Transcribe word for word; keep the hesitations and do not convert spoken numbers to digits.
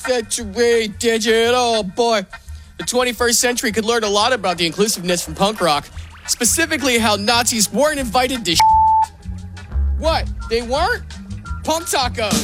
century digital boy. The twenty-first century could learn a lot about the inclusiveness from punk rock. Specifically how Nazis weren't invited to sh- What? They weren't? Punk tacos.